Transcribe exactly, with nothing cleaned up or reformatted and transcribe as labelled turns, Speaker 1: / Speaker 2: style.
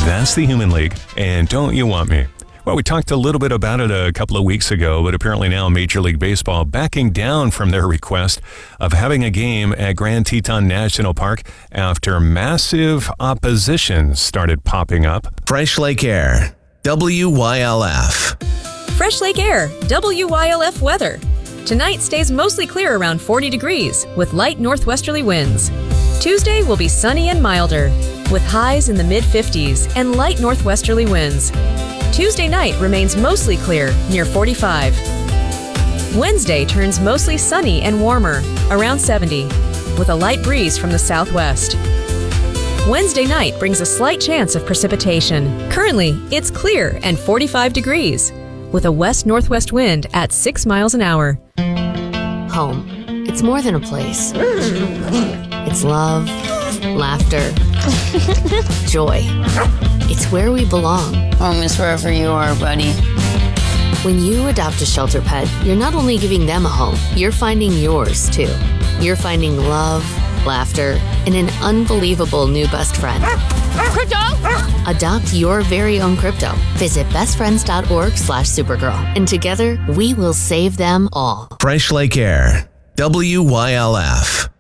Speaker 1: That's the Human League, and Don't You Want Me? Well, we talked a little bit about it a couple of weeks ago, but apparently now Major League Baseball backing down from their request of having a game at Grand Teton National Park after massive opposition started popping up.
Speaker 2: Fresh Lake Air, W Y L F.
Speaker 3: Fresh Lake Air, W Y L F weather. Tonight stays mostly clear around forty degrees with light northwesterly winds. Tuesday will be sunny and milder with highs in the mid fifties and light northwesterly winds. Tuesday night remains mostly clear, near forty-five. Wednesday turns mostly sunny and warmer, around seventy, with a light breeze from the southwest. Wednesday night brings a slight chance of precipitation. Currently, it's clear and forty-five degrees, with a west-northwest wind at six miles an hour.
Speaker 4: Home. It's more than a place. It's love, laughter, joy. It's where we belong.
Speaker 5: Home is wherever you are, buddy.
Speaker 4: When you adopt a shelter pet, you're not only giving them a home, you're finding yours, too. You're finding love, laughter, and an unbelievable new best friend.
Speaker 5: Crypto!
Speaker 4: Adopt your very own crypto. Visit bestfriends.org slash Supergirl. And together, we will save them all.
Speaker 2: Fresh Lake Air, W Y L F.